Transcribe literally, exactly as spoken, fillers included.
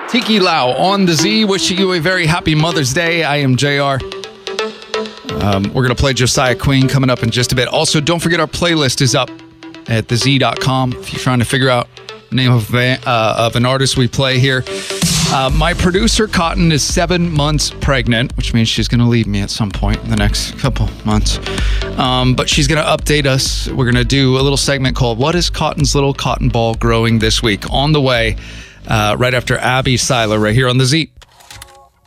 Tiki Lau on the Z, wishing you a very happy Mother's Day. I am J R. Um, we're going to play Josiah Queen coming up in just a bit. Also, don't forget our playlist is up at the z dot com if you're trying to figure out the name of, uh, of an artist we play here. Uh, my producer, Cotton, is seven months pregnant, which means she's going to leave me at some point in the next couple months. Um, but she's going to update us. We're going to do a little segment called What is Cotton's Little Cotton Ball Growing This Week? On the way, uh, right after Abby Seiler, right here on the Z.